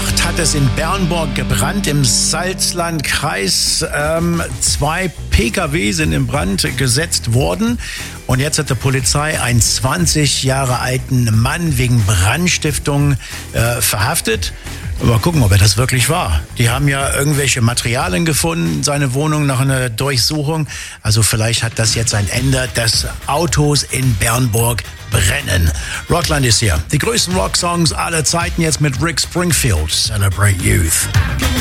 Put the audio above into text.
Nacht hat es in Bernburg gebrannt, im Salzlandkreis. 2 PKW sind in Brand gesetzt worden. Und jetzt hat die Polizei einen 20 Jahre alten Mann wegen Brandstiftung verhaftet. Mal gucken, ob er das wirklich war. Die haben ja irgendwelche Materialien gefunden, seine Wohnung nach einer Durchsuchung. Also vielleicht hat das jetzt ein Ende, dass Autos in Bernburg brennen. Rockland ist hier. Die größten Rocksongs aller Zeiten jetzt mit Rick Springfield. Celebrate Youth.